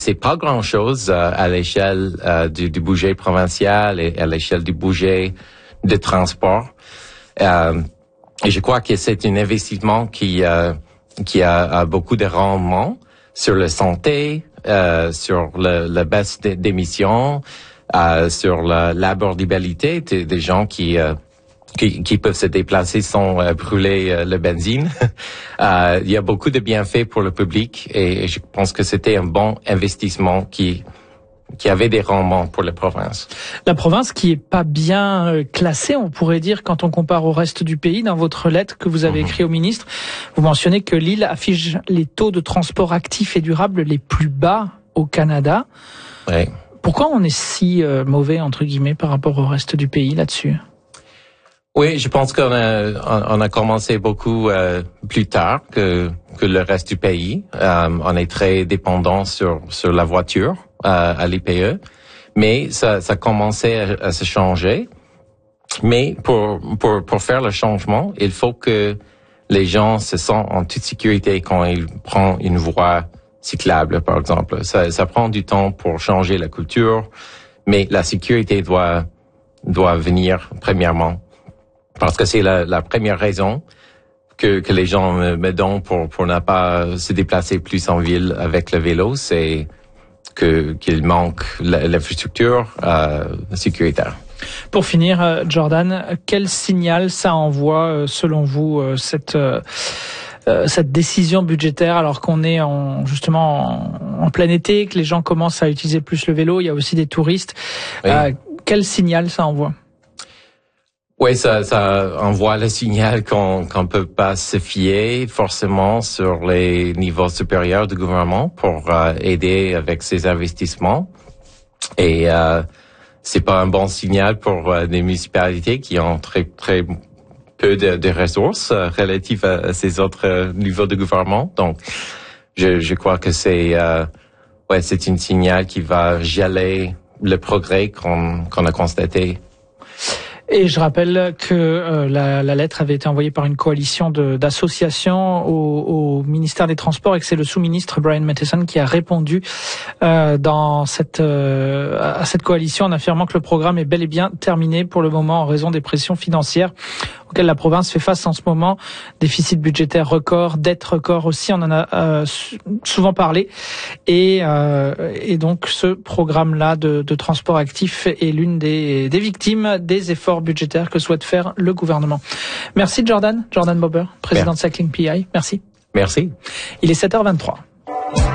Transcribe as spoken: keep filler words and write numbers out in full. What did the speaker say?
C'est pas grand-chose euh, à l'échelle euh, du, du budget provincial et à l'échelle du budget de transport. Euh, et je crois que c'est un investissement qui euh, qui a, a beaucoup de rendement sur la santé, euh, sur le, la baisse d'émissions, euh, sur la l'abordabilité des, des gens qui euh, Qui, qui peuvent se déplacer sans euh, brûler euh, le benzine. euh, il y a beaucoup de bienfaits pour le public et, et je pense que c'était un bon investissement qui qui avait des rendements pour la province. La province qui est pas bien euh, classée, on pourrait dire, quand on compare au reste du pays. Dans votre lettre que vous avez mmh. écrite au ministre, vous mentionnez que l'île affiche les taux de transport actif et durable les plus bas au Canada. Oui. Pourquoi on est si euh, mauvais, entre guillemets, par rapport au reste du pays là-dessus? Oui, je pense qu'on a, on a commencé beaucoup euh, plus tard que, que le reste du pays. Euh, on est très dépendant sur, sur la voiture euh, à l'I P E, mais ça, ça commençait à, à se changer. Mais pour, pour, pour faire le changement, il faut que les gens se sentent en toute sécurité quand ils prennent une voie cyclable, par exemple. Ça, ça prend du temps pour changer la culture, mais la sécurité doit, doit venir premièrement. Parce que c'est la, la première raison que, que les gens me, me donnent pour, pour ne pas se déplacer plus en ville avec le vélo, c'est que, qu'il manque l'infrastructure euh, sécuritaire. Pour finir, Jordan, quel signal ça envoie, selon vous, cette, euh, cette décision budgétaire, alors qu'on est en, justement en, en plein été, que les gens commencent à utiliser plus le vélo, il y a aussi des touristes. Oui. Euh, quel signal ça envoie? Oui, ça, ça envoie le signal qu'on qu'on peut pas se fier forcément sur les niveaux supérieurs du gouvernement pour euh, aider avec ces investissements. Et euh, c'est pas un bon signal pour euh, des municipalités qui ont très très peu de, de ressources euh, relatives à, à ces autres euh, niveaux de gouvernement. Donc, je, je crois que c'est euh, ouais, c'est un signal qui va geler le progrès qu'on qu'on a constaté. Et je rappelle que euh, la, la lettre avait été envoyée par une coalition de, d'associations au, au ministère des Transports et que c'est le sous-ministre Brian Matheson qui a répondu euh, dans cette, euh, à cette coalition en affirmant que le programme est bel et bien terminé pour le moment en raison des pressions financières auxquelles la province fait face en ce moment. Déficit budgétaire record, dette record aussi, on en a euh, souvent parlé. Et, euh, et donc ce programme-là de, de transport actif est l'une des, des victimes des efforts budgétaire que souhaite faire le gouvernement. Merci Jordan, Jordan Bober, président Merci. de Cycling P I. Merci. Merci. Il est sept heures vingt-trois.